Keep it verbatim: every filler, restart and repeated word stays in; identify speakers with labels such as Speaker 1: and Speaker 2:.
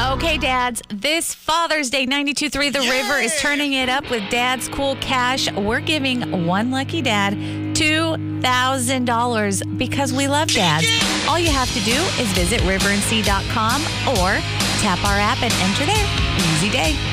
Speaker 1: Okay, dads, this Father's Day, ninety-two point three The
Speaker 2: Yeah.
Speaker 1: River is turning it up with Dad's Cool Cash. We're giving one lucky dad two thousand dollars because we love dads. All you have to do is visit river and sea dot com or tap our app and enter there. Easy day.